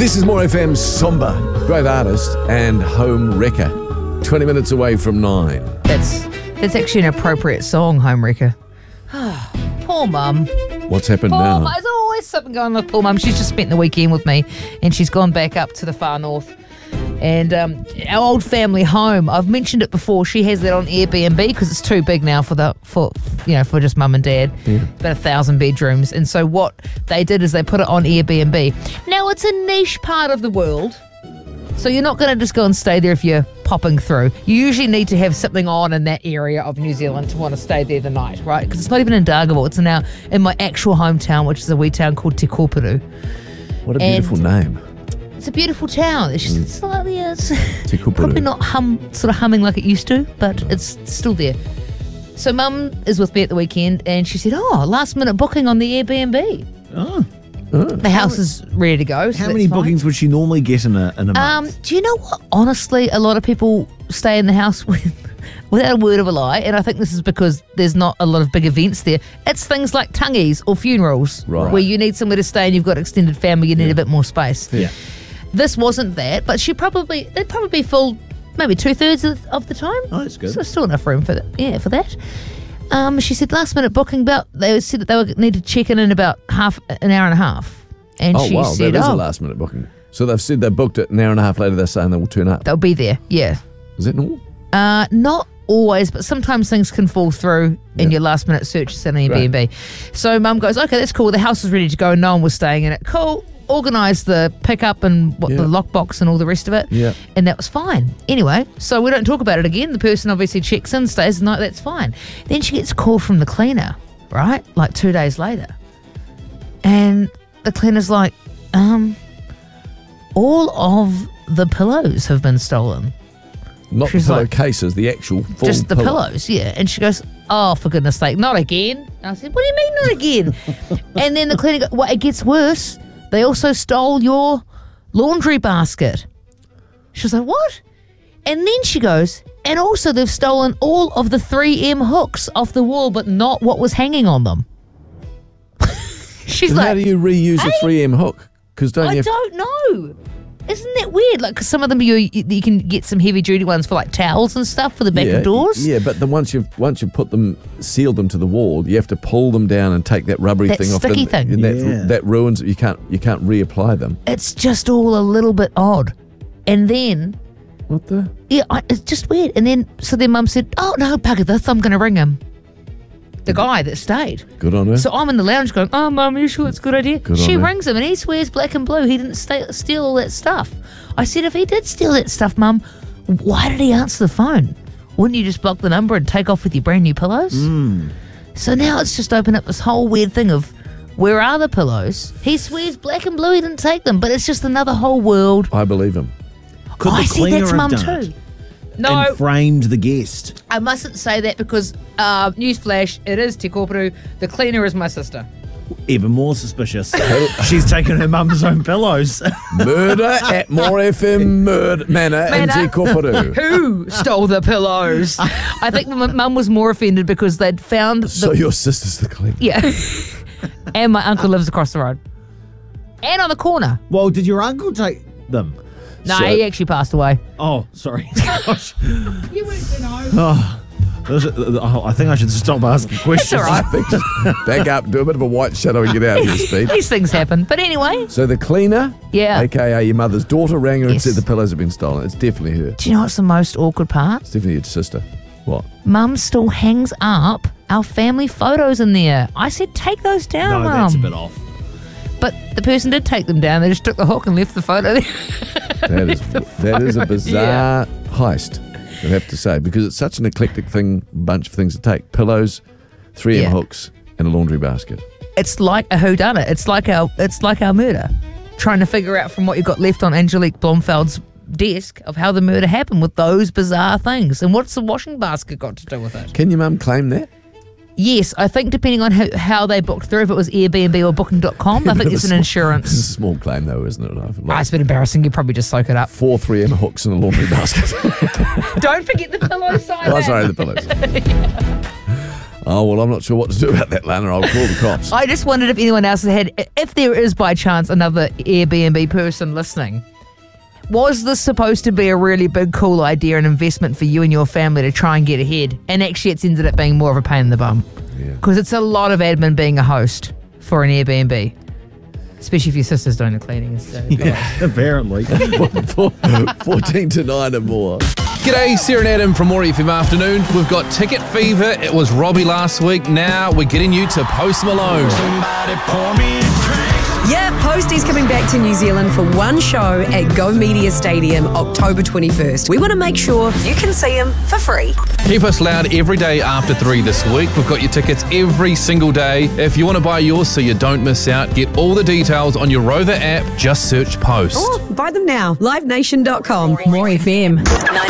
This is More FM Somba, great artist and home wrecker. 20 minutes away from 9. That's actually an appropriate song, Home Wrecker. Poor mum. What's happened Poor now? mum. There's always something going on with poor mum. She's just spent the weekend with me, and she's gone back up to the far north. And our old family home, I've mentioned it before, she has that on Airbnb because it's too big now for just mum and dad. Yeah. About 1,000 bedrooms. And so what they did is they put it on Airbnb. Now, it's a niche part of the world, so you're not going to just go and stay there if you're popping through. You usually need to have something on in that area of New Zealand to want to stay there the night, right? Because it's not even in Dargaville. It's now in my actual hometown, which is a wee town called Te Kōpuru. What a beautiful name. It's a beautiful town. It's just slightly, Te Kōpuru. probably not humming like it used to, but it's still there. So Mum is with me at the weekend, and she said, last minute booking on the Airbnb. Oh. The house is ready to go. So How many bookings would she normally get in a month? Do you know what? Honestly, a lot of people stay in the house without a word of a lie, and I think this is because there's not a lot of big events there. It's things like tangies or funerals, Right. where you need somewhere to stay and you've got extended family, you need a bit more space. Yeah. This wasn't that, but they'd probably be full maybe 2/3 of the time. Oh, that's good. So still enough room for that. Yeah, for that. She said last minute booking. They said that they would need to check in about an hour and a half. And Oh, she wow, said, that is a last minute booking. So they've said they booked it an hour and a half later, they're saying they will turn up. they'll be there. Yeah. Is that normal? Not always, but sometimes things can fall through in your last minute searches in Airbnb. So Mum goes, okay, that's cool. The house is ready to go. No one was staying in it. Cool. Organised the pickup and the lockbox and all the rest of it. Yeah. And that was fine. Anyway, so we don't talk about it again. The person obviously checks in, stays the night. That's fine. Then she gets a call from the cleaner, right? Like 2 days later. And the cleaner's like, all of the pillows have been stolen. Not She's the pillow like- cases, the actual full Just the pillow. pillows, yeah. And she goes, oh, for goodness sake, not again. And I said, what do you mean not again? And then the cleaner goes, well, it gets worse. They also stole your laundry basket. She was like, what? And then she goes, and also they've stolen all of the 3M hooks off the wall, but not what was hanging on them. She's And like, how do you reuse a 3M hook? Because don't I you have don't know. Isn't that weird? Like, because some of them you can get some heavy duty ones for like towels and stuff for the back of doors. Yeah, but then once you've put them, sealed them to the wall, you have to pull them down and take that rubbery That thing off. sticky thing. And Yeah. that ruins it. You can't reapply them. It's just all a little bit odd. And then, What the? it's just weird. And then, so then Mum said, oh, no, bugger this, I'm going to ring him. The guy that stayed. Good on her. So I'm in the lounge going, oh, Mum, are you sure it's a good idea? Good She on her. rings him and he swears black and blue he didn't steal all that stuff. I said, if he did steal that stuff, Mum, why did he answer the phone? Wouldn't you just block the number and take off with your brand new pillows? So now it's just opened up this whole weird thing of, where are the pillows? He swears black and blue he didn't take them, but it's just another whole world. I believe him. Could I the see cleaner that's have Mum done too. it No, and framed the guest? I mustn't say that because, newsflash, it is Te Kōpuru. The cleaner is my sister. Even more suspicious. She's taken her mum's own pillows. Murder at More FM Manor in Te Kōpuru. Who stole the pillows? I think my mum was more offended because they'd found the... So your sister's the cleaner. yeah. And my uncle lives across the road. And on the corner. Well, did your uncle take them? No, So- he actually passed away. Oh, sorry. Gosh. You wouldn't know. I think I should stop asking questions. all right. I think just back up, do a bit of a white shadow and get out of here, Speed. These things happen. But anyway, So the cleaner, Yeah. aka your mother's daughter, rang her and Yes. said the pillows have been stolen. It's definitely her. do you know what's the most awkward part? It's definitely your sister. What? Mum still hangs up our family photos in there. I said, take those down, No, Mum. that's a bit off. But the person did take them down. They just took the hook and left the photo there. That is a bizarre heist, I have to say, because it's such an eclectic bunch of things to take. Pillows, 3M Yeah. hooks, and a laundry basket. It's like a whodunit. It's like our murder. Trying to figure out from what you got left on Angelique Blomfeld's desk of how the murder happened with those bizarre things. And what's the washing basket got to do with it? Can your mum claim that? Yes, I think depending on how they booked through, if it was Airbnb or Booking.com, I think there's an It's insurance. a small claim, though, isn't it? It's a bit embarrassing. You probably just soak it up. 4 3M hooks and a laundry basket. Don't forget the pillow side. Oh, sorry, the pillows. Oh, well, I'm not sure what to do about that, Lana. I'll call the cops. I just wondered if anyone else if there is by chance another Airbnb person listening, was this supposed to be a really big, cool idea and investment for you and your family to try and get ahead? And actually it's ended up being more of a pain in the bum. Because it's a lot of admin being a host for an Airbnb. Especially if your sister's doing the cleaning. So. Apparently. 14 to 9 and more. G'day, Sarah and Adam from More FM Afternoon. We've got Ticket Fever. It was Robbie last week. Now we're getting you to Post Malone. Yeah, Posty's coming back to New Zealand for one show at Go Media Stadium, October 21st. We want to make sure you can see him for free. Keep us loud every day after 3 this week. We've got your tickets every single day. If you want to buy yours so you don't miss out, get all the details on your Rover app. Just search Post. Or buy them now. LiveNation.com. More FM.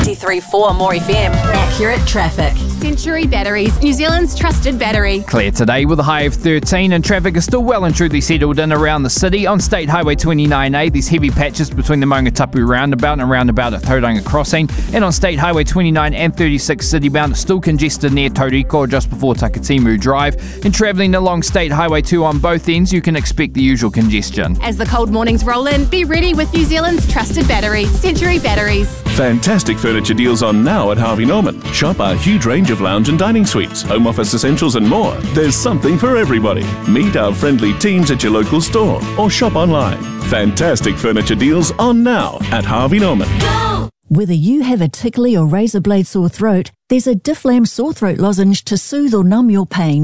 93.4 More FM. Accurate traffic. Century Batteries, New Zealand's trusted battery. Clear today with a high of 13 and traffic is still well and truly settled in around the city. On State Highway 29A, there's heavy patches between the Maungatapu roundabout and roundabout at Tauranga Crossing. And on State Highway 29 and 36 citybound, still congested near Tauriko just before Takatimu Drive. And travelling along State Highway 2 on both ends, you can expect the usual congestion. As the cold mornings roll in, be ready with New Zealand's trusted battery, Century Batteries. Fantastic furniture deals on now at Harvey Norman. Shop our huge range of lounge and dining suites, home office essentials and more. There's something for everybody. Meet our friendly teams at your local store or shop online. Fantastic furniture deals on now at Harvey Norman. Whether you have a tickly or razor blade sore throat, there's a Difflam sore throat lozenge to soothe or numb your pain.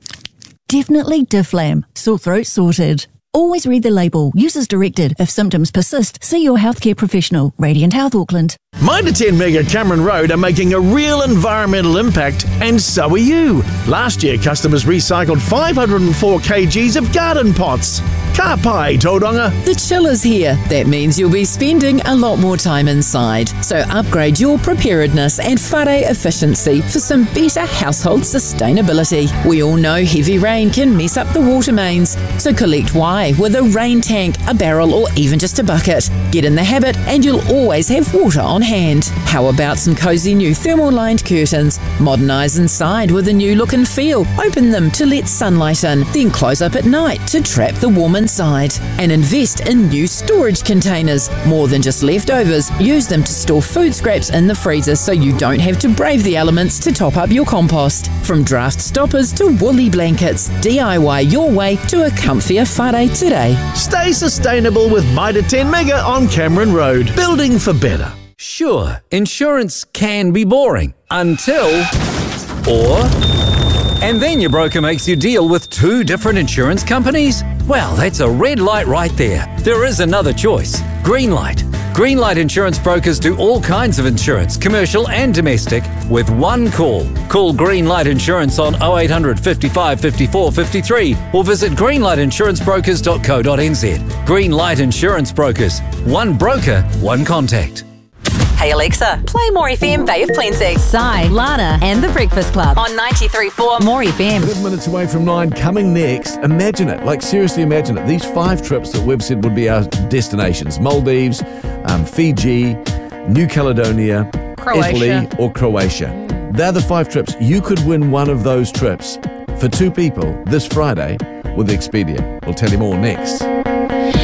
Definitely Difflam. Sore throat sorted. Always read the label. Use as directed. If symptoms persist, see your healthcare professional. Radiant Health Auckland. Mitre 10 Mega Cameron Road are making a real environmental impact, and so are you. Last year, customers recycled 504 kgs of garden pots. Ka pai, Tauranga. The chill is here. That means you'll be spending a lot more time inside. So upgrade your preparedness and whare efficiency for some better household sustainability. We all know heavy rain can mess up the water mains. So collect why with a rain tank, a barrel, or even just a bucket. Get in the habit and you'll always have water on hand. How about some cozy new thermal lined curtains? Modernise inside with a new look and feel. Open them to let sunlight in, then close up at night to trap the warm inside. And invest in new storage containers. More than just leftovers, use them to store food scraps in the freezer so you don't have to brave the elements to top up your compost. From draft stoppers to woolly blankets, DIY your way to a comfier whare today. Stay sustainable with Mitre 10 Mega on Cameron Road. Building for better. Sure, insurance can be boring and then your broker makes you deal with 2 different insurance companies? Well, that's a red light right there. There is another choice. Greenlight. Greenlight Insurance Brokers do all kinds of insurance, commercial and domestic, with one call. Call Greenlight Insurance on 0800 55 54 53 or visit greenlightinsurancebrokers.co.nz. Greenlight Insurance Brokers. One broker, one contact. Hey Alexa, play More FM Bay of Plenty. Sai, Lana and The Breakfast Club on 93.4 More FM. 5 minutes away from 9, coming next. Imagine it, like seriously imagine it. These 5 trips that we've said would be our destinations. Maldives, Fiji, New Caledonia, Croatia. Italy or Croatia. They're the 5 trips. You could win one of those trips for 2 people this Friday with Expedia. We'll tell you more next.